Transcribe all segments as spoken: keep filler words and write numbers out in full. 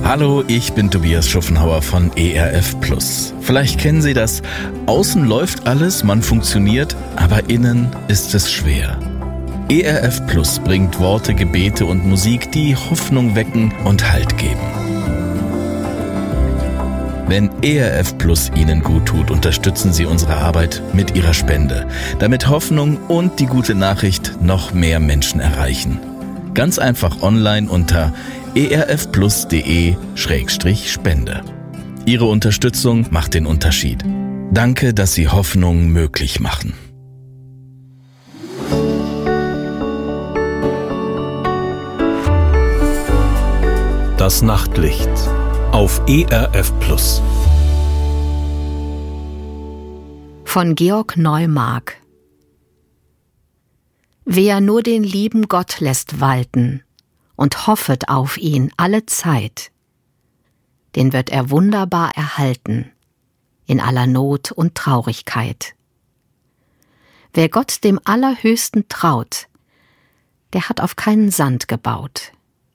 Hallo, ich bin Tobias Schuffenhauer von E R F Plus. Vielleicht kennen Sie das. Außen läuft alles, man funktioniert, aber innen ist es schwer. E R F Plus bringt Worte, Gebete und Musik, die Hoffnung wecken und Halt geben. Wenn E R F Plus Ihnen gut tut, unterstützen Sie unsere Arbeit mit Ihrer Spende, damit Hoffnung und die gute Nachricht noch mehr Menschen erreichen. Ganz einfach online unter erfplus.de Schrägstrich Spende. Ihre Unterstützung macht den Unterschied. Danke, dass Sie Hoffnung möglich machen. Das Nachtlicht auf E R F Plus. Von Georg Neumark. Wer nur den lieben Gott lässt walten und hoffet auf ihn alle Zeit, den wird er wunderbar erhalten in aller Not und Traurigkeit. Wer Gott dem Allerhöchsten traut, der hat auf keinen Sand gebaut.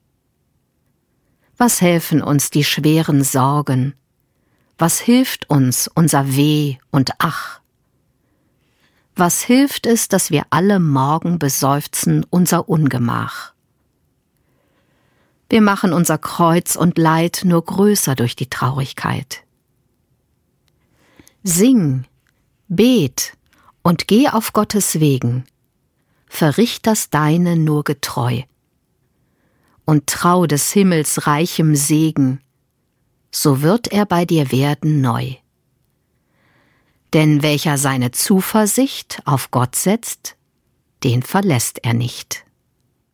Was helfen uns die schweren Sorgen? Was hilft uns unser Weh und Ach? Was hilft es, dass wir alle morgen beseufzen unser Ungemach? Wir machen unser Kreuz und Leid nur größer durch die Traurigkeit. Sing, bet und geh auf Gottes Wegen, verricht das Deine nur getreu und trau des Himmels reichem Segen, so wird er bei dir werden neu. Denn welcher seine Zuversicht auf Gott setzt, den verlässt er nicht.